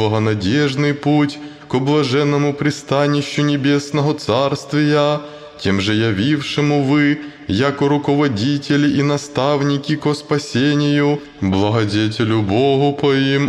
богонадежный путь к блаженному пристанищу небесного царствия, тем же явившему вы, яко руководители и наставники ко спасению, благодетелю Богу поим.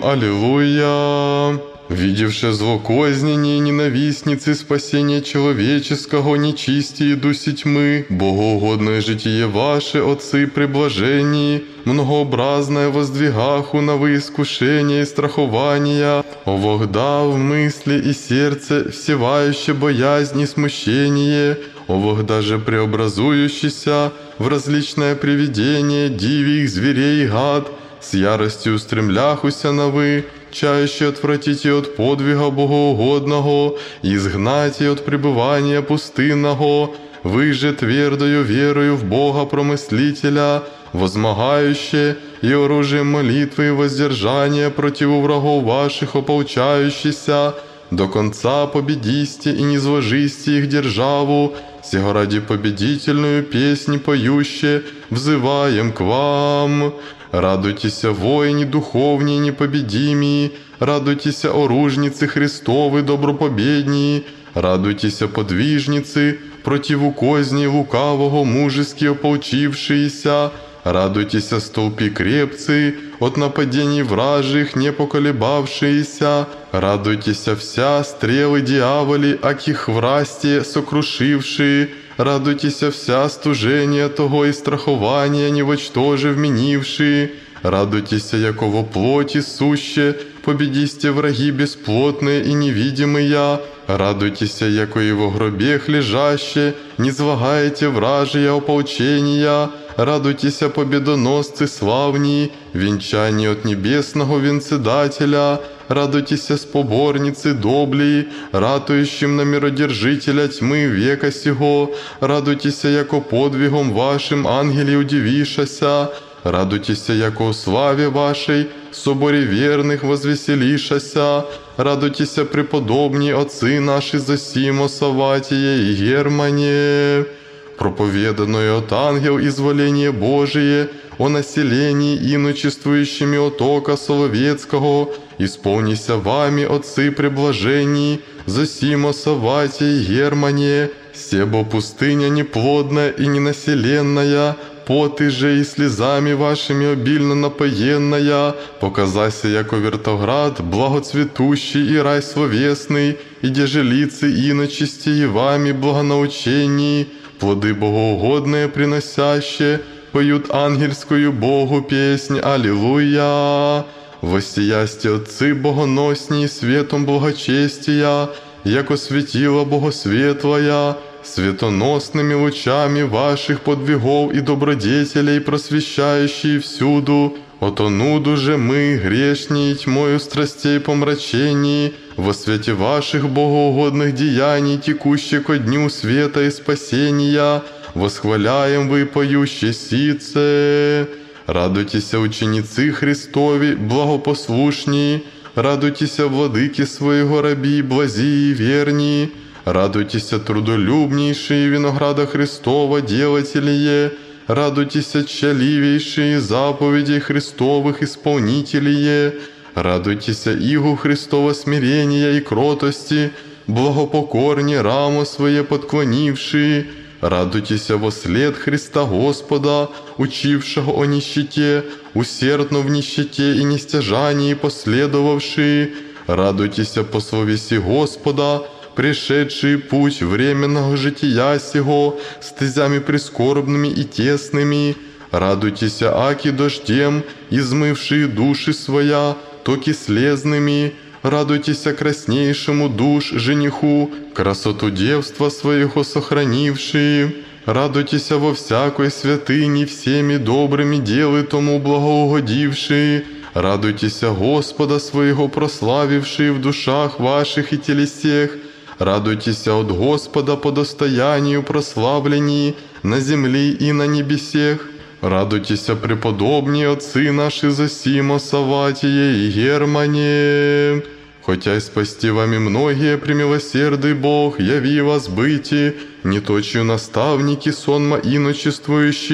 Аллилуйя! Видевши злокознение ненавистницы спасения человеческого, нечистие дуси тьмы, богоугодное житие ваше, отцы преблажении, многообразное воздвигаху на вы искушения и страхования, овогда в мысли и сердце всевающее боязнь и смущение, овогда же преобразующийся в различное привидение дивих зверей и гад, с яростью устремляхуся на вы, чаще отвратите от подвига богоугодного, изгнайте от пребывания пустынного, вы же твердою верою в Бога Промыслителя, возмогающие и оружием молитвы и воздержания противу врагов ваших ополчающихся, до конца победисте и низвожисте их державу, сего ради победительную песнь поюще взываем к вам. Радуйтеся, воини духовнее непобедимые, радуйтеся, оружницы Христовы добропобедние, радуйтеся, подвижницы, противу козни лукавого мужески ополчившиеся, радуйтеся, столпи крепцы, от нападений вражих не поколебавшиеся, радуйтеся, вся стрелы дьяволи, аких врасте сокрушившие, радуйтеся, вся стужения того и страхования невочтоже вменившие, радуйтеся, яко во плоти суще, победисте враги бесплотные и невидимые, радуйтеся, яко и во гробех лежаще, низвагаете вражие ополчения, радуйтеся, победоносцы славнии, венчание от небесного венцедателя, радуйтеся, споборницы доблии, ратующим на миродержителя тьмы века сего, радуйтеся, яко подвигом вашим ангели удивишася, радуйтеся, яко о славе вашей, соборе верных возвеселишася, радуйтеся, преподобні отцы наши Зосимо, Саватие и Германе, проповеданное от ангел изволение Божие о населении иночествующими от ока Соловецкого, исполнися вами, отцы преблажений, Зосимо, Саватие и Германе, себо пустыня неплодная и ненаселенная, поты же и слезами вашими обильно напоенная, показайся, яко вертоград, благоцветущий и рай словесный, и где жилицы иночисти и вами благонаучений, плоды богоугодные приносящие, поют ангельскую Богу песнь. Аллилуйя! Воссиясте отцы богоносні светом благочестия, яко светило богосветлая, светоносными лучами ваших подвигов и добродетелей просвещающие всюду, ото нуду же мы, грешней тьмою страстей помрачений, во свете ваших богоугодных деяний, текущие ко дню света и спасения, восхваляем вы поющие сице. Радуйтеся, ученицы Христови, благопослушние, радуйтеся, владыки своего раби, блази и верни, радуйтеся, трудолюбнейшие винограда Христова делателие, радуйтеся, тщаливейшие заповедей Христовых исполнителие, радуйтеся, игу Христова смирения и кротости, благопокорне рамо свое подклонившие, радуйтеся во след Христа Господа, учившего о нищете, усердно в нищете и нестяжании последовавшие, радуйтеся по совести Господа, пришедший путь временного жития сего, стезями прискорбными и тесными, радуйтеся, аки дождем, измывшие души своя, токи слезными, радуйтеся краснейшему душ жениху, красоту девства своего сохранившие, радуйтеся во всякой святыне всеми добрыми делы тому благоугодившие, радуйтеся Господа своего прославившие в душах ваших и телесех, радуйтеся от Господа по достоянию прославлении на земле и на небесех. Радуйтеся, преподобні отцы наши Зосимо, Саватие и Германе. Хотя и спасти вами многие, премилосердый Бог, яви вас быти, не точью наставники сонма иночествующих,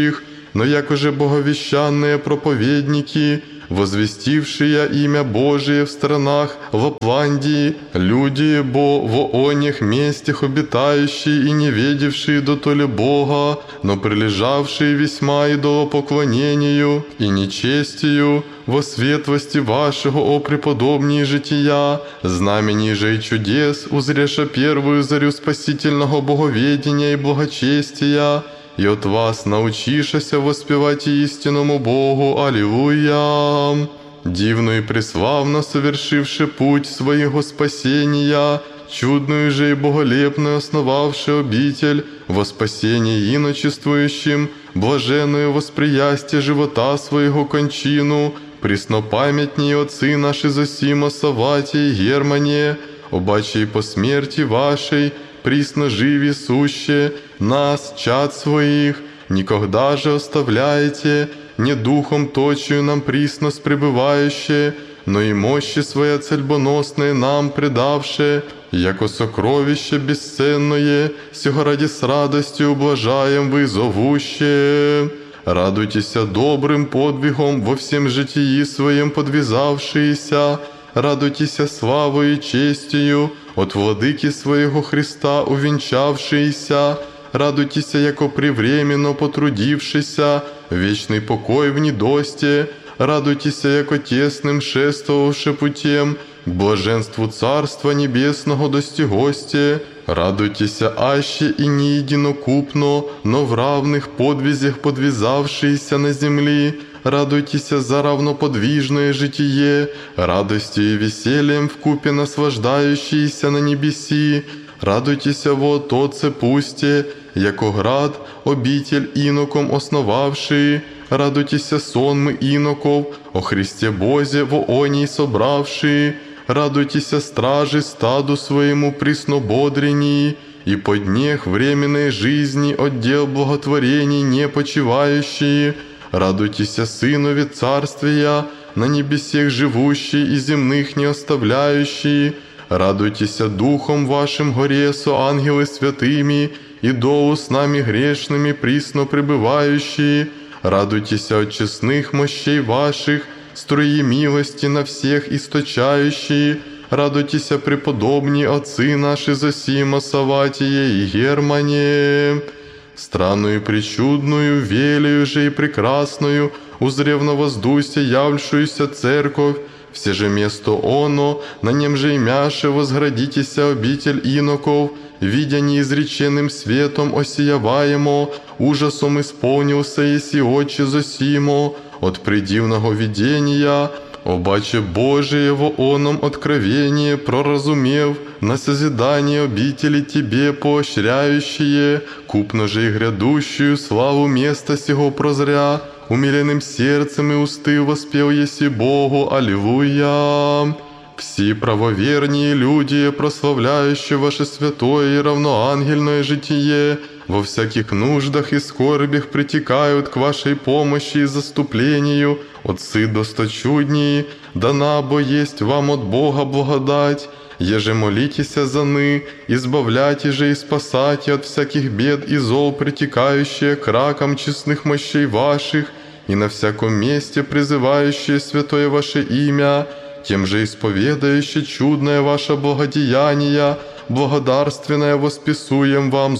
но якоже боговещанные проповедники, возвестившие имя Божие в странах Лапландии, люди, во онех местях обитающие и не видевшие дотоле Бога, но прилежавшие весьма идолопоклонению и нечестию, во светлости вашего, о преподобней жития, знамений же и чудес, узреша первую зарю спасительного боговедения и благочестия, и от вас научишася воспевать истинному Богу. Аллилуйя! Дивно и преславно совершивши путь своего спасения, чудную же и боголепную основавши обитель во спасение иночествующим, блаженную восприястие живота своего кончину, преснопамятнее отцы наши Зосима, Саватий, Германе, обаче и по смерти вашей, присно живи суще, нас, чад своих, никогда же оставляете, не духом точию нам присно пребывающее, но и мощи своя цельбоносные нам предавшие, яко сокровище бесценное, сего ради с радостью ублажаем вы зовуще. Радуйтесь добрым подвигом во всем житии своем подвязавшиеся, радуйтесь славою и честью от владыки своего Христа увенчавшиеся, радуйтесь, яко превременно потрудившися, вечный покой в недосте, радуйтесь, яко тесным шествовавши путем, к блаженству Царства Небесного достигосте, радуйтесь аще и не единокупно, но в равных подвизях подвязавшиеся на земли, радуйтесь за равноподвижное житие, радостью и весельем вкупе наслаждающиеся на небеси, радуйтесь вот Отце пусте, яко град, обитель иноком основавший, радуйтесь сонмы иноков, о Христе Бозе во оней собравшие, радуйтесь стражи стаду своему приснободрении, и под днех временной жизни отдел благотворений не почивающие, радуйтесь Сынове Царствия, на небесех живущие и земных не оставляющие, радуйтесь Духом вашим горе со ангелы святыми, и долу с нами грешными присно пребывающие, радуйтесь от честных мощей ваших, струи милости на всех источающие, радуйтесь преподобни отцы наши Зосима, Саватие и Германе. Странную и причудную, велию же и прекрасную, узрев на воздусе явлющуюся церковь, все же место оно, на нем же имяше возградитеся обитель иноков, видя неизреченным светом осияваемо, ужасом исполнился еси отче Зосимо, от предивного видения, обаче Божиего оном откровение проразумев, на созидание обители Тебе поощряющие, купно же и грядущую славу места сего прозря, умиленным сердцем и усты воспел еси Богу. Аллилуйя! Все правоверные люди, прославляющие ваше святое и равноангельное житие, во всяких нуждах и скорбях притекают к вашей помощи и заступлению, отцы досточуднии, дана бо есть вам от Бога благодать, еже молитеся за ны, избавляйте же и спасайте от всяких бед и зол, притекающие к ракам честных мощей ваших, и на всяком месте призывающие святое ваше имя, тем же исповедающие чудное ваше благодеяние, благодарственное восписуем вам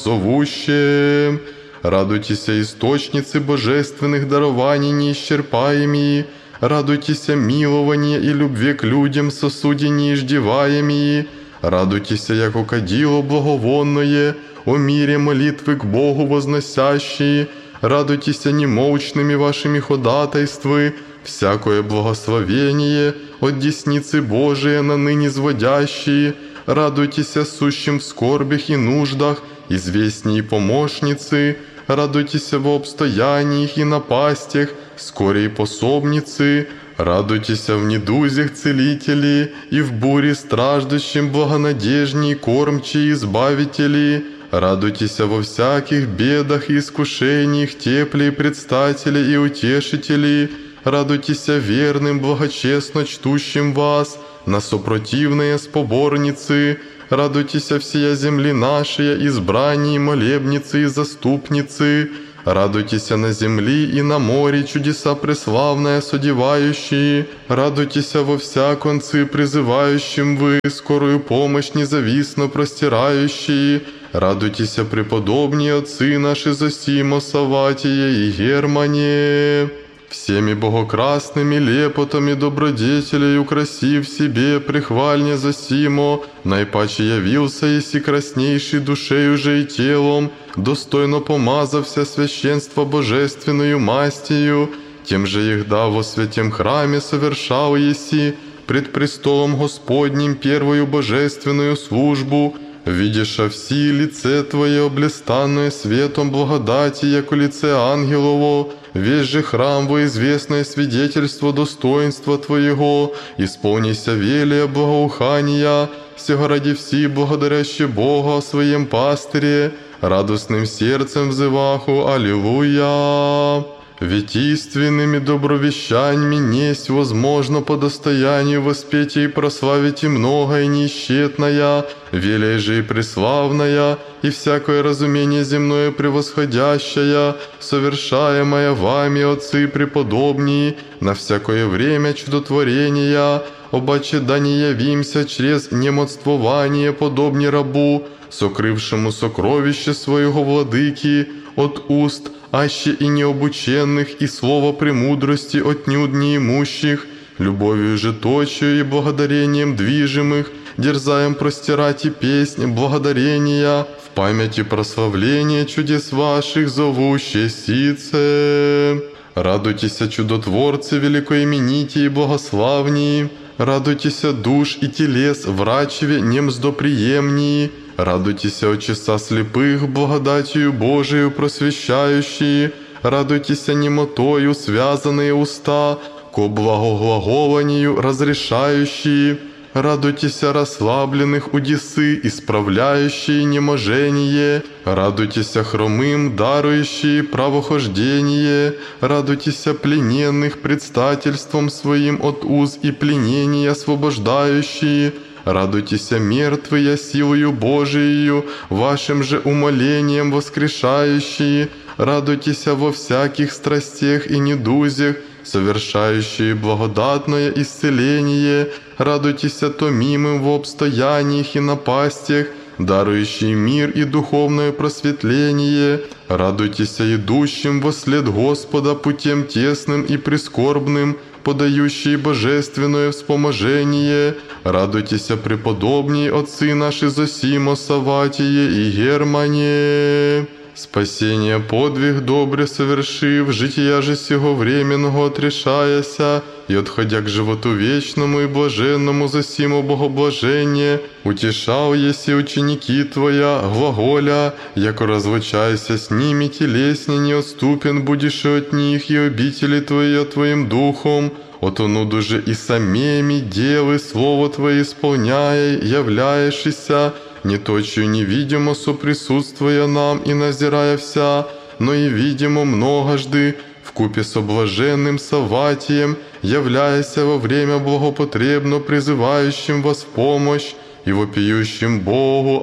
зовущим. Радуйтесь, источницы божественных дарований неисчерпаемые, радуйтесь милования и любви к людям сосуде неиждеваемые, радуйтесь, яко кадило благовонное, о мире молитвы к Богу возносящие, радуйтесь немолчными вашими ходатайствы, всякое благословение от десницы Божией на ныне сводящие, радуйтесь сущим в скорбях и нуждах, известней помощницы, радуйтесь в обстояниях и напастях, скорей пособницы, радуйтесь в недузях целители, и в буре страждущим благонадежней кормчие избавители, радуйтесь во всяких бедах и искушениях теплей предстатели и утешители, радуйтесь верным благочестно чтущим вас, на сопротивные споборницы, радуйтесь всея земли нашей, избранней молебницы и заступницы, Радуйтесь на земли и на море, чудеса преславные содевающие. Радуйтесь во вся концы призывающим вы, скорую помощь независно простирающие. Радуйтесь, преподобные отцы наши Зосимо, Саватие и Германе. Всеми богокрасными лепотами добродетелей украсив себе прихвальня Зосимо, наипаче явился, еси краснейший душею же и телом, достойно помазався священство божественную мастью, тем же егда во святем храме совершал еси пред престолом Господним первую божественную службу, видиша все лице Твое, блистанное светом благодати, яко лице ангелово, весь же храм во известное свидетельство достоинства Твоего, исполнися велия благоухания, всего ради все благодаряще Бога о Своем пастыре, радостным сердцем взываху, Аллилуйя. Ведь истинными добровещаниями несть возможно по достоянию воспеть и прославить и многое неисчетная, велия же и преславная, и всякое разумение земное превосходящее, совершаемое вами, отцы преподобнее, на всякое время чудотворения, обаче да не явимся через немодствование подобне рабу, сокрывшему сокровище своего владыки от уст, аще и необученных, и слова премудрости отнюдь неимущих, любовью же точью и благодарением движимых, дерзаем простирать и песнь благодарения, в памяти прославления чудес ваших зовуще сице. Радуйтесь, чудотворцы великоименитие и благославнии, радуйтесь, душ и телес врачеве немздоприемнии, радуйтесь, часа слепых благодатью Божию просвещающие, радуйтесь, немотою связанные уста, ко благоглаголанию разрешающие, радуйтесь, расслабленных удесы, исправляющие неможение, радуйтесь, хромым, дарующие правохождение, радуйтесь, плененных предстательством своим от уз и пленения освобождающие, радуйтесь, мертвые, силою Божией, вашим же умолением воскрешающие, радуйтесь во всяких страстях и недузях, совершающие благодатное исцеление, радуйтесь томимым в обстояниях и напастях, дарующие мир и духовное просветление, радуйтесь идущим вослед Господа путем тесным и прискорбным, подающие божественное вспоможение, радуйтесь, преподобней отцы наши Зосимо, Саватие и Германе. Спасение подвиг добре совершив, жития же сего временного отрешаяся, и отходя к животу вечному и блаженному Зосимо богоблажение, утешал еси ученики Твоя, глаголя, яко разлучайся с ними телесне неотступен будешь от них, и обители Твоя Твоим духом, отонуду же и самими девы Слово Твое исполняя, являешься, не точью невидимо соприсутствуя нам и назирая вся, но и видимо многожды, вкупе со блаженным Саватием, являяся во время благопотребно призывающим вас в помощь и вопиющим Богу.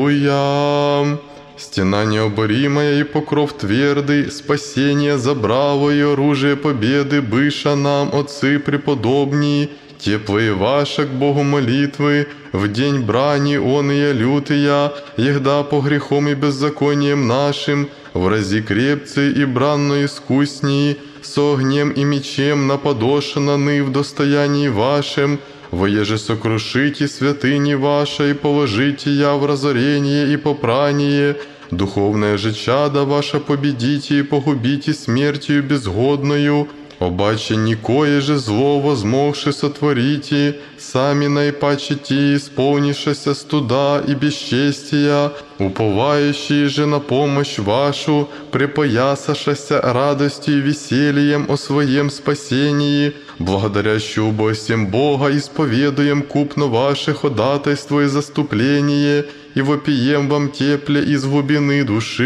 Аллилуйя! Стена необоримая и покров твердый, спасение забраво и оружие победы быша нам, отцы преподобней, теплые ваши к Богу молитвы, в день брани он и лютыя, егда по грехом и беззаконием нашим, в рази крепцы и бранно искуснии, со огнем и мечем наподошенаны в достоянии вашем, воеже сокрушите святыни вашей, положите я в разорение и попрание, духовное же чадо ваше победите и погубите смертью безгодною, обаче никое же зло возмогши сотворите, сами наипаче те исполнившися студа и бесчестия, уповающие же на помощь вашу, препоясавшися радостью и весельем о своем спасении, благодарящую всем Бога, исповедуем купно ваше ходатайство и заступление, и вопием вам тепле из глубины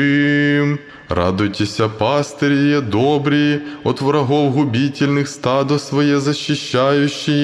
души. Радуйтесь, пастыри добрые, от врагов губительных стадо свое защищающие,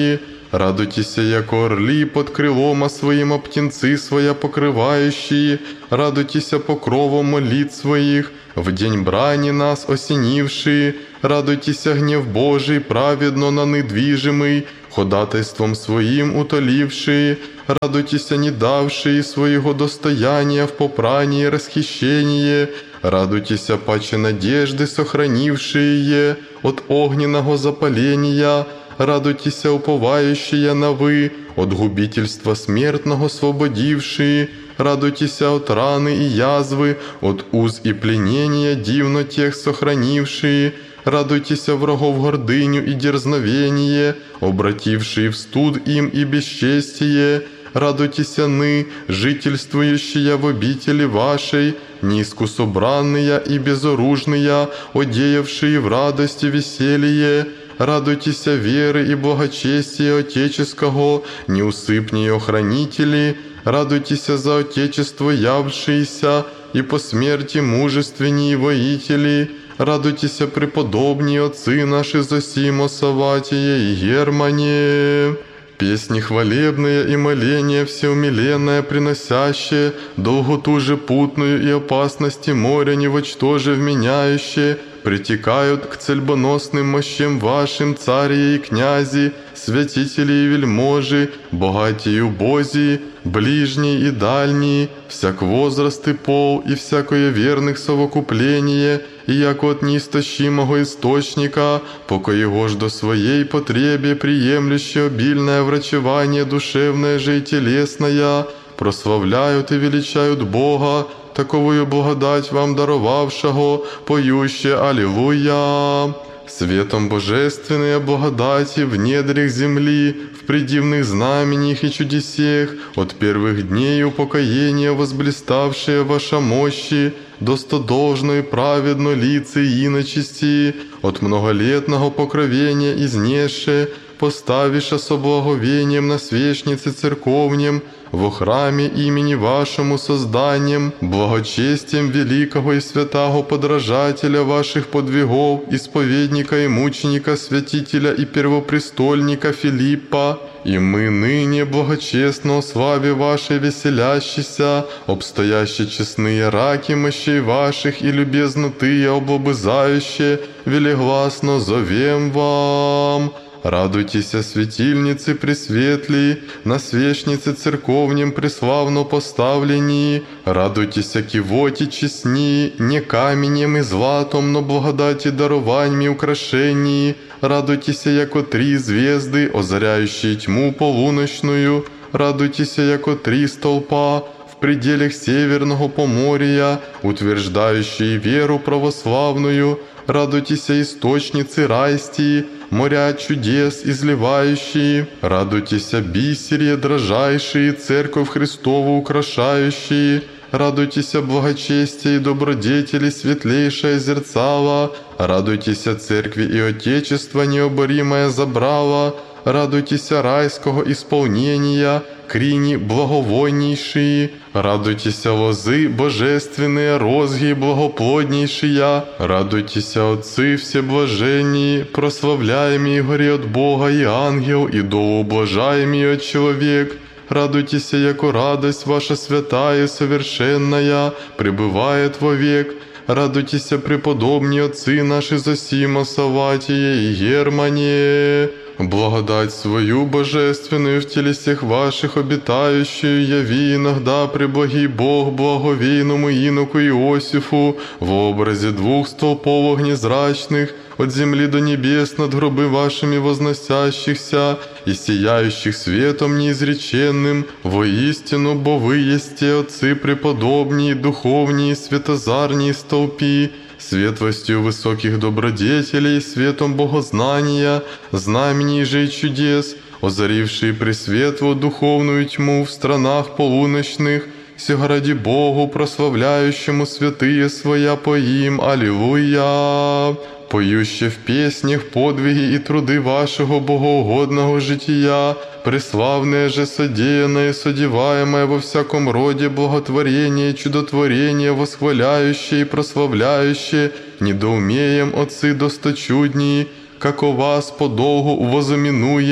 Радуйтесь, яко орли под крылом своим, а птенцы своя покрывающие. Радуйтесь покровом молит своих, в день брани нас осенившие. Радуйтесь, гнев Божий праведно на недвижимый, ходатайством своим утолившие. Радуйтесь, не давшие своего достояния в попрании и расхищении. Радуйтесь, паче надежды сохранившие от огненного запаления. Радуйтесь, уповающие на вы, от губительства смертного освободившие. Радуйтесь от раны и язвы, от уз и пленения дивно тех сохранившие. Радуйтесь врагов гордыню и дерзновение, обратившие в студ им и бесчестие. Радуйтесь ны, жительствующие в обители вашей, неискусобранные и безоружные, одеявшие в радости веселье. Радуйтесь веры и благочестия Отеческого, неусыпнее хранители. Радуйтесь за Отечество явшиеся, и по смерти мужественнее воители. Радуйтесь, преподобнее отцы наши Зосимо, Саватие и Германе. Песни хвалебные и моления всеумиленное приносящие, долготу же путную и опасности моря невочтоже вменяющие, притекают к цельбоносным мощам вашим, цари и князи, святители и вельможи, богатые и убозии, ближние и дальние, всяк возраст и пол, и всякое верных совокупление, и яко от неистощимого источника, пока его ж до своей потребе приемлющее обильное врачевание душевное же и телесное, прославляют и величают Бога, таковую благодать вам даровавшего, поюще Аллилуйя. Светом божественной благодати в недрях земли, в предивных знамениях и чудесех, от первых дней упокоения возблиставшие ваша мощи, достодолжно и праведно лице иночести, от многолетного покровения изнесше, поставиша со благовением на свечнице церковнем, во храме имени вашему созданием, благочестием великого и святого подражателя ваших подвигов, исповедника и мученика, святителя и первопрестольника Филиппа, и мы ныне благочестно о славе вашей веселящийся, обстоящие честные раки мощей ваших и любезнотые облобызающие, велегласно зовем вам. Радуйтесь, светильницы пресветлые, на свечнице церковнем преславно поставлении. Радуйтесь, кивоти честни, не каменем и златом, но благодати дарованиями украшении. Радуйтесь, яко 3 звезды, озаряющие тьму полуночную. Радуйтесь, яко 3 столпа в пределах северного поморья, утверждающие веру православную. Радуйтесь, источницы райстии, моря чудес изливающие. Радуйтесь, бисерья дрожайшие, церковь Христову украшающие. Радуйтесь, благочестие и добродетели светлейшее зерцало. Радуйтесь, церкви и Отечество необоримое забрало. Радуйтесь, райского исполнения, крини благовойнейшие. Радуйтесь, лозы божественные, розги благоплоднейшие. Радуйтесь, отцы всеблаженние, прославляемые горе от Бога и ангел, и доублажаемый от человек. Радуйтесь, яко радость ваша святая и совершенная пребывает вовек. Радуйтесь, преподобные отцы наши Зосимо, Саватие и Германе. Благодать свою божественную в телесех ваших обитающую яви иногда преблагий Бог благовейному иноку Иосифу в образе 2 столпов огнезрачных, от земли до небес над гробы вашими возносящихся и сияющих светом неизреченным, воистину, бо вы есте отцы преподобнее, духовнее, светозарнее столпи, светлостью высоких добродетелей, светом богознания, знамений же и чудес, озарившие пресветлую духовную тьму в странах полуночных, сего ради Богу, прославляющему святые своя по им. Аллилуйя! Поюще в песнях подвиги и труды вашего богоугодного жития, преславное же содеянное и содеваемое во всяком роде благотворение и чудотворение, восхваляющее и прославляющее, недоумеем отцы досточуднии, как о вас подолгу возоминуем,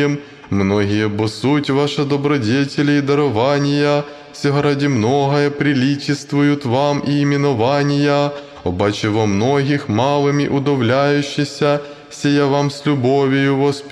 Многие бо суть ваша добродетели и дарования, сего ради многое приличествуют вам и именования, обаче во многих малыми удовляющийся, сия вам с любовью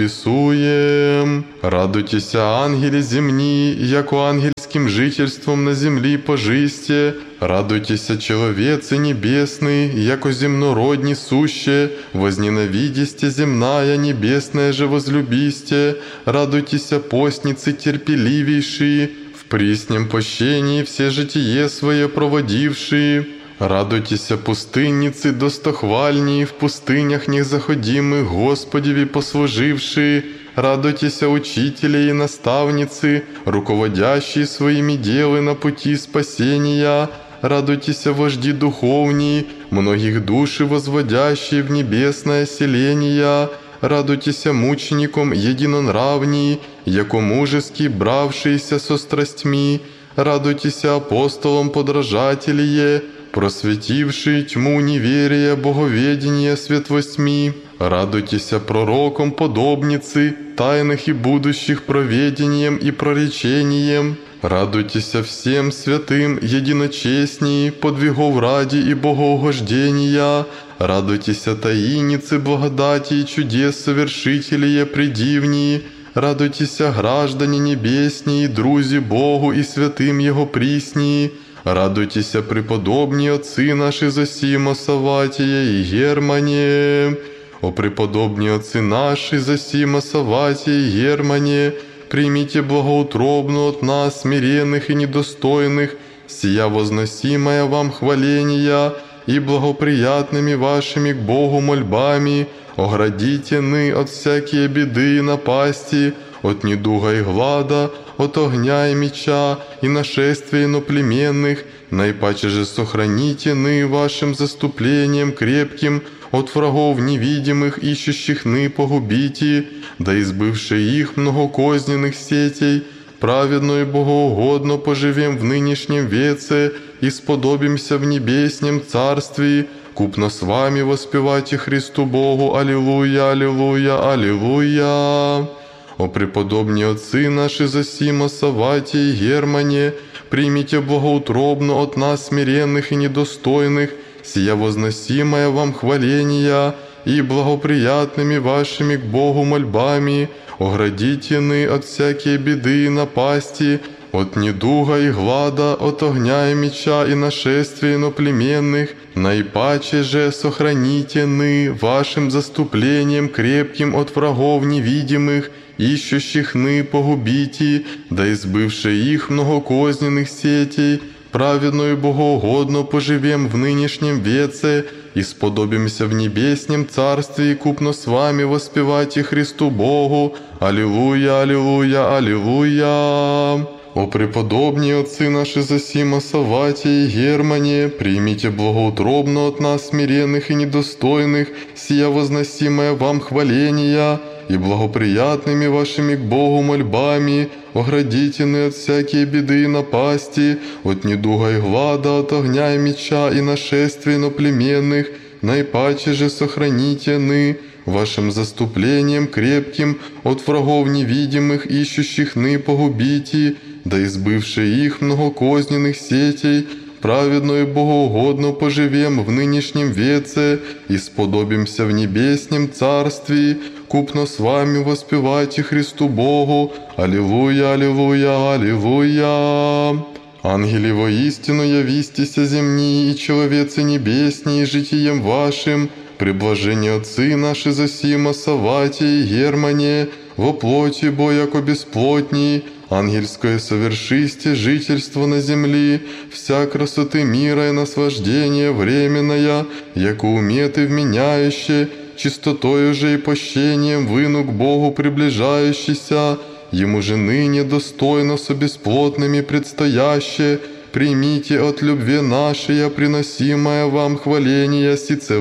восписуем. Радуйтеся, ангели земни, яко ангельским жительством на земли пожисте. Радуйтеся, человецы небесный, яко земнородни суще, возненавидисте земная, небесная же возлюбисте. Радуйтеся, постницы терпеливейшие, в приснем пощении все житие свое проводившие. Радуйтеся, пустынницы достохвальнии, в пустынях незаходимых Господеви послужившие. Радуйтеся, учители и наставницы, руководящие своими делы на пути спасения. Радуйтеся, вожди духовнии, многих души возводящие в небесное селение. Радуйтеся, мученикам единонравнии, яко мужески бравшиеся со страстьми. Радуйтеся, апостолам подражателие, просветившие тьму неверия, боговедения светвосьми. Радуйтеся, пророкам подобницы, тайных и будущих проведением и проречением. Радуйтеся всем святым единочестней, подвигов ради и богоугождения. Радуйтеся, таиницы благодати и чудес совершителие предивнии. Радуйтеся, граждане небеснии, друзі Богу и святым Его приснии. Радуйтеся, преподобні отцы наши Зосима, Саватия и Германе. О преподобні отцы наши Зосима, Саватия и Германе, примите благоутробно от нас, смиренных и недостойных, сия возносимая вам хваления, и благоприятными вашими к Богу мольбами оградите ны от всякие беды и напасти, от недуга и глада, от огня и меча, и нашествия иноплеменных, наипаче же сохраните ны вашим заступлением крепким от врагов невидимых, ищущих ны погубите, да избывши их многокозненных сетей, праведно и богоугодно поживем в нынешнем веце и сподобимся в небеснем царстве, купно с вами воспевайте Христу Богу. Аллилуйя, аллилуйя, аллилуйя. О преподобні отцы наши Зосима, Саватия и Германе, примите благоутробно от нас смиренных и недостойных, сия возносимая вам хваления, и благоприятными вашими к Богу мольбами оградите ны от всякие беды и напасти, от недуга и глада, от огня и меча и нашествия иноплеменных, наипаче же сохраните ны вашим заступлением крепким от врагов невидимых, ищущих ны погубите, да избывши их многокозненных сетей, праведно и богоугодно поживем в нынешнем веце и сподобимся в небеснем царстве, купно с вами воспевайте Христу Богу. Аллилуйя, аллилуйя, аллилуйя. О преподобні отцы наши Зосима, Саватия и Германе, примите благоутробно от нас смиренных и недостойных, сия возносимая вам хваления, и благоприятными вашими к Богу мольбами оградите ны от всякие беды и напасти, от недуга и глада, от огня и меча и нашествия иноплеменных, наипаче же сохраните ны вашим заступлением крепким от врагов невидимых, ищущих ны погубите, да избывши их многокозненных сетей, праведно и богоугодно поживем в нынешнем веце и сподобимся в небеснем царстве, купно с вами воспевайте Христу Богу. Аллилуйя, аллилуйя, аллилуйя. Ангели воистину явистеся земни, и человецы небесни, житием вашим, приблажение отцы наши Зосима, Саватия и Германе, во плоти бо яко бесплотней, ангельское совершисте жительство на земли, вся красоты мира и наслаждение временное, яко уметы вменяюще, чистотою же и пощением выну к Богу приближающийся, Ему же ныне достойно со бесплотными предстояще, примите от любви нашей, приносимое вам хваление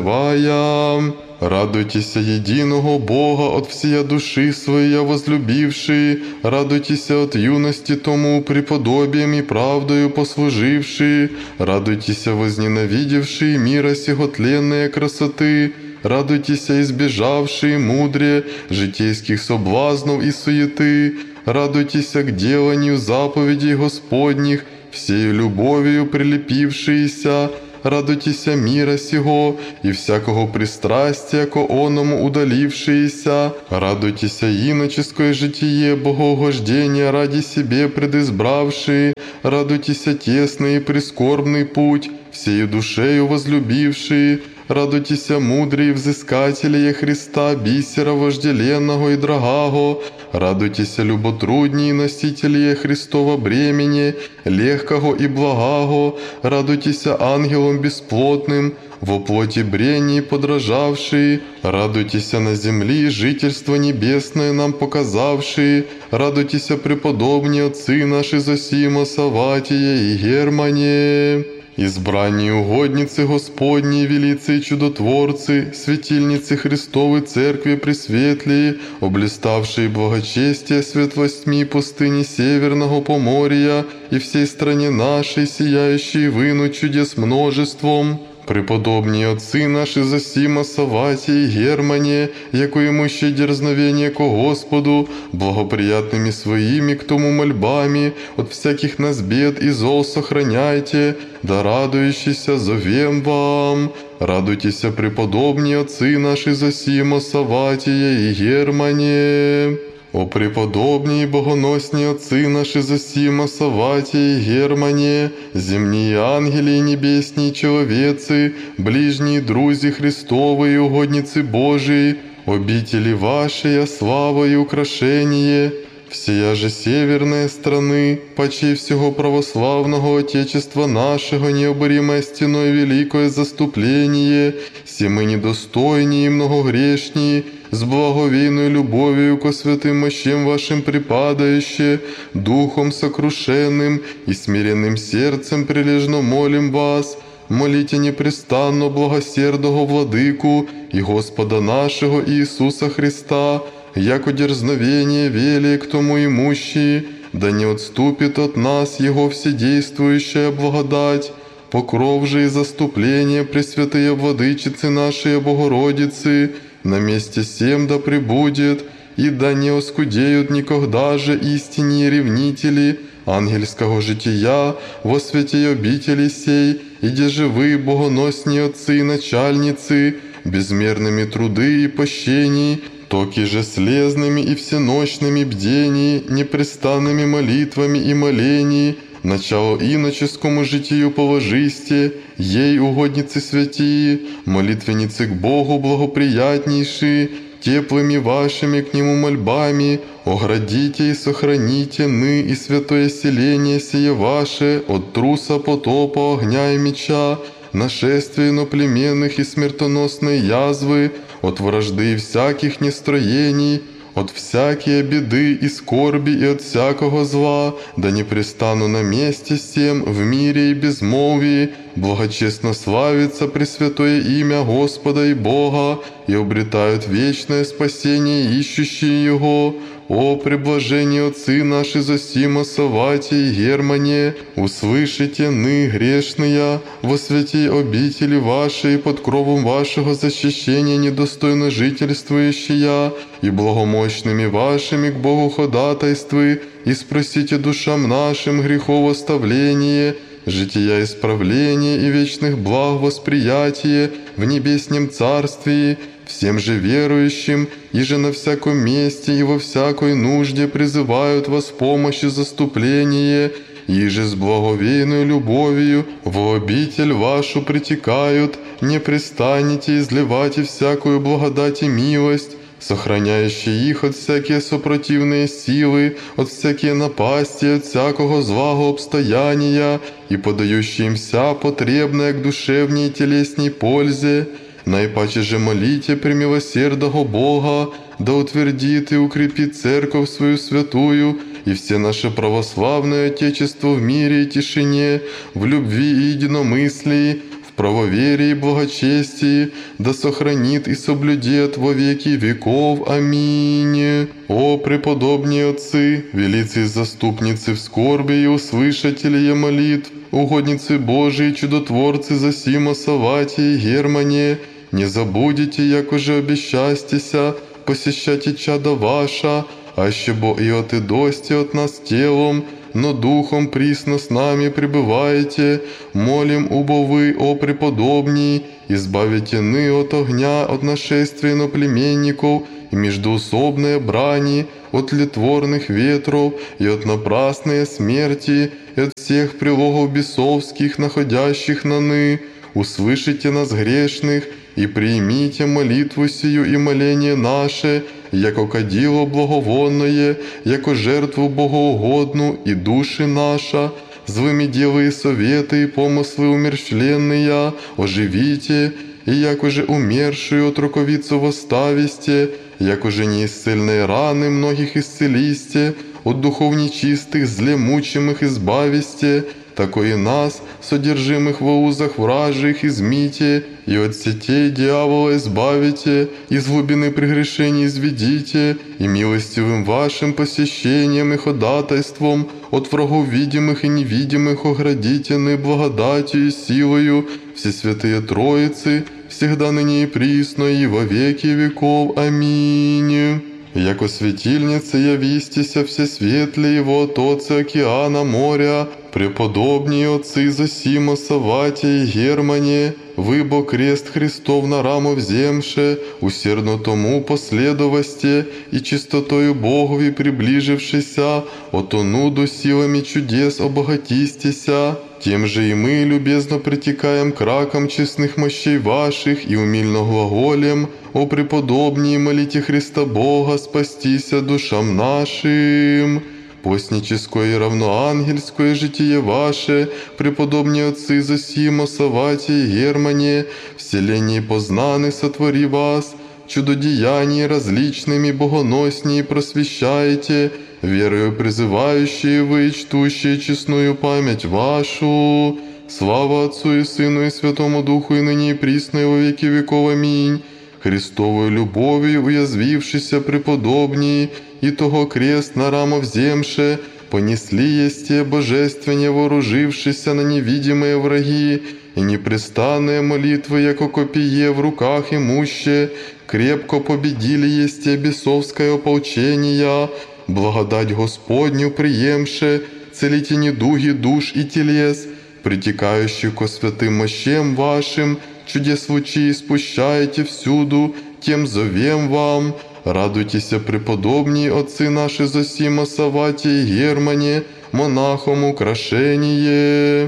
сицевая. Радуйтеся единого Бога от всея души своей возлюбившие, радуйтеся от юности тому преподобием и правдою послужившие, радуйтеся возненавидевшие мира сего тленные красоты, радуйтесь, избежавшие мудрее житейских соблазнов и суеты, радуйтесь к деланию заповедей Господних, всею любовью прилепившиеся, радуйтесь мира сего и всякого пристрастия ко оному удалившиеся, радуйтесь иноческое житие богоугождения ради себе предизбравшие, радуйтесь тесный и прискорбный путь, всею душею возлюбившие, радуйтесь мудрые взыскатели Христа, бисера вожделенного и дорогого, радуйтесь люботрудние носители Христова бремени, легкого и благого, радуйтесь ангелам бесплотным, во плоти брении подражавшие, радуйтесь на земли жительство небесное нам показавшие, радуйтесь преподобные отцы наши Зосима, Саватия и Германе. Избранные угодницы Господние, велицы и чудотворцы, светильницы Христовой Церкви Пресветлые, облиставшие благочестие светлостьми пустыни Северного Поморья и всей стране нашей, сияющие выну чудес множеством, преподобные отцы наши Зосима, Саватия и Германе, яко имущие дерзновение ко Господу, благоприятными своими к тому мольбами, от всяких нас бед и зол сохраняйте, да радующийся зовем вам. Радуйтесь, преподобные отцы наши Зосима, Саватия и Германе. О преподобные и богоносные отцы наши Зосима, Саватия и Германе, земные ангели и небесные человецы, ближние друзья Христовы и угодницы Божии, обители вашей, слава и украшение, всея же северная страны, почей всего православного Отечества нашего необоримое стеной великое заступление, все мы недостойнее и многогрешнее, с благовейной любовью ко святым мощам вашим припадающие, духом сокрушенным и смиренным сердцем прилежно молим вас, молите непрестанно благосердого Владыку и Господа нашего Иисуса Христа, яко дерзновение велие к тому имущие, да не отступит от нас Его вседействующая благодать, покров же и заступление Пресвятые Владычицы нашей Богородицы, на месте сем да пребудет, и да не оскудеют никогда же истинные ревнители ангельского жития во святей обители сей, иде же вы, богоносные отцы и начальницы, безмерными труды и пощений, токи же слезными и всеночными бдений, непрестанными молитвами и молений, начало иноческому житию положисте, ей угодницы святии, молитвенницы к Богу благоприятнейшие, теплыми вашими к Нему мольбами, оградите и сохраните ны и святое селение сие ваше от труса, потопа, огня и меча, нашествия иноплеменных и смертоносной язвы, от вражды всяких нестроений, от всякие беды и скорби и от всякого зла, да не престану на месте всем в мире и безмолвии, благочестно славится Пресвятое имя Господа и Бога, и обретают вечное спасение ищущие Его. О преблажение отцы наши Зосима, Саватия и Германе, услышите ны, грешные, во святей обители вашей, под кровом вашего защищения недостойно жительствующие, и благомощными вашими к Богу ходатайствы, и спросите душам нашим грехов оставление, жития исправления и вечных благ восприятие в небеснем царствии, всем же верующим, и же на всяком месте и во всякой нужде призывают вас помощи заступление, и же с благовейной любовью в обитель вашу притекают, не престанете изливать и всякую благодать и милость, сохраняющие их от всякие сопротивные силы, от всякие напасти, от всякого злого обстояния, и подающие им вся потребная к душевней и телесней пользе. Наипаче же молите премилосердного Бога, да утвердит и укрепит церковь свою святую, и все наше православное Отечество в мире и тишине, в любви и единомыслии, в правоверии и благочестии, да сохранит и соблюдет во веки веков. Аминь. О преподобные отцы, велицы и заступницы в скорби и услышатели молитв, угодницы Божии, чудотворцы Зосима, Саватия и Германе, не забудете, як уже обещастеся, посещайте чада ваша, аще бо и от идости от нас телом, но духом присно с нами пребываете, молим, убо вы, о преподобней, избавите ны от огня, от нашествия иноплеменников и междуусобные брани, от тлетворных ветров и от напрасной смерти, и от всех прилогов бесовских, находящих на ны. Услышите нас грешных, и примите молитву сию и моление наше, яко кадило благовонное, яко жертву богоугодну, и души наша, злыми делы и советы, и помыслы умерщвленные, оживите, и яко же умершую отруковицу восстависте, яко же неисцельные раны многих исцелисте, от духов нечистых, злемучимых избависте, такой и нас, содержимых во узах вражьих, измите, и от сетей дьявола избавите, из глубины прегрешений изведите, и милостивым вашим посещением и ходатайством от врагов видимых и невидимых оградите ны благодатью и силою все святые Троицы, всегда ныне и присно, и во веки веков. Аминь. Яко светильница явистеся все светлые его от отца океана моря, преподобнее отцы Зосима, Савватия и Германе, вы бо крест Христов на раму вземше, усердно тому последовасте и чистотою Богови приближившися, отонуду силами чудес обогатистеся. Тем же и мы любезно притекаем к ракам честных мощей ваших и умильно глаголем, о преподобнее молите Христа Бога спастися душам нашим. Постническое и равноангельское житие ваше, преподобные отцы Зосима, Савватия и Германе, вселении познаны сотвори вас, чудодеяния различными богоноснее просвещаете, верою призывающие вы, чтущие честную память вашу. Слава Отцу и Сыну и Святому Духу, и ныне и присно, и во веки веков. Аминь. Христовою любовью уязвившися преподобней, и того крест на рамо вземше, понесли есте божественне вооружившися на невидимые враги, и непрестанные молитвы, яко копие в руках имуще, крепко победили есте бесовское ополчение, благодать Господню приемше, целите недуги душ и телес, притекающих ко святым мощам вашим, чудес лучи спущаете всюду, тем зовем вам. Радуйтесь, преподобней отцы наши Зосима, Савватия и Германе, монахом украшение.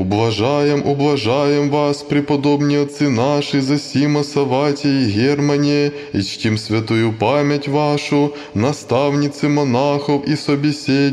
Ублажаем вас, преподобные отцы наши Зосима, Савватия и Германе, и чтим святую память вашу, наставницы монахов и собеседников.